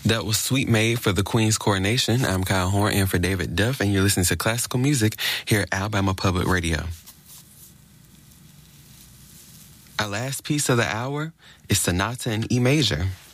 That was Sweet Maid for the Queen's Coronation. I'm Kyle Horn in for David Duff, and you're listening to classical music here at Alabama Public Radio. Our last piece of the hour is Sonata in E major.